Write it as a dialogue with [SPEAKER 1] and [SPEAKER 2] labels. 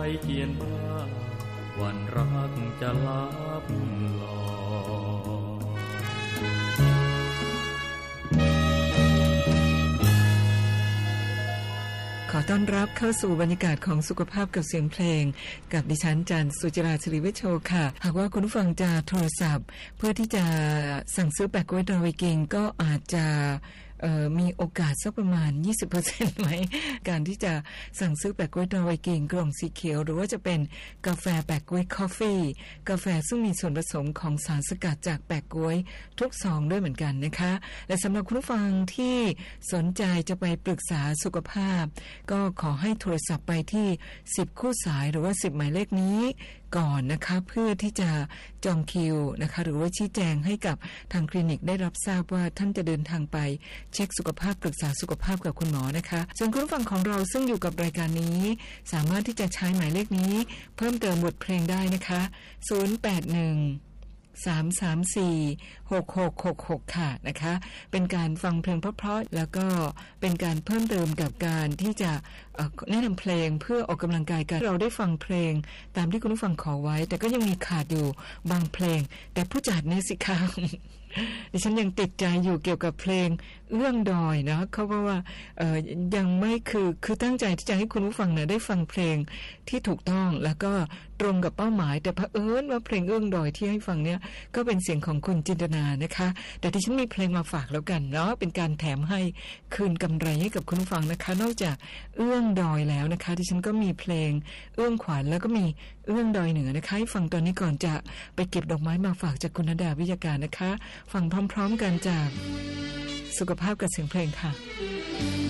[SPEAKER 1] ไปเขียนบ้าวันรักจะลับลอย
[SPEAKER 2] ขอต้อนรับเข้าสู่บรรยากาศของสุขภาพกับเสียงเพลงกับดิฉันจันทร์สุจิราศิริเวชโชค่ะหากว่าคุณผู้ฟังจะโทรศัพท์เพื่อที่จะสั่งซื้อแปะกล้วยดอยกิงก็อาจจะมีโอกาสสักประมาณ 20% ไหมการที่จะสั่งซื้อแปะกล้วยดอยกิงกล่องสีเขียวหรือว่าจะเป็นกาแฟแปะกล้วยคอฟฟี่กาแฟซึ่งมีส่วนผสมของสารสกัดจากแปะกล้วยทุกซองด้วยเหมือนกันนะคะและสำหรับคุณผู้ฟังที่สนใจจะไปปรึกษาสุขภาพก็ขอให้โทรศัพท์ไปที่10คู่สายหรือว่า10หมายเลขนี้ก่อนนะคะเพื่อที่จะจองคิวนะคะหรือว่าชี้แจงให้กับทางคลินิกได้รับทราบว่าท่านจะเดินทางไปเช็คสุขภาพปรึกษาสุขภาพกับคุณหมอนะคะส่วนคุณผู้ฟังของเราซึ่งอยู่กับรายการนี้สามารถที่จะใช้หมายเลขนี้เพิ่มเติมบทเพลงได้นะคะ081-334-6666ค่ะนะคะเป็นการฟังเพลงเพราะๆแล้วก็เป็นการเพิ่มเติมกับการที่จะแนะนำเพลงเพื่อออกกำลังกายกันเราได้ฟังเพลงตามที่คุณผู้ฟังขอไว้แต่ก็ยังมีขาดอยู่บางเพลงแต่ผู้จัดเนี่ยสิคะดิฉันยังติดใจอยู่เกี่ยวกับเพลงเอื้องดอยนะเขาบอกว่ายังไม่คือตั้งใจที่จะให้คุณผู้ฟังเนี่ยได้ฟังเพลงที่ถูกต้องแล้วก็ตรงกับเป้าหมายแต่เผอิญว่าเพลงเอื้องดอยที่ให้ฟังเนี่ยก็เป็นเสียงของคุณจินตนานะคะแต่ดิฉันมีเพลงมาฝากแล้วกันเนาะเป็นการแถมให้คืนกำไรให้กับคุณผู้ฟังนะคะนอกจากเอื้องดอยแล้วนะคะดิฉันก็มีเพลงเอื้องขวัญแล้วก็มีเอื้องดอยเหนือนะคะให้ฟังตอนนี้ก่อนจะไปเก็บดอกไม้มาฝากจากคุณณดาวิทยาการนะคะฟังพร้อมๆกันจากสุขภาพกับเสียงเพลงค่ะ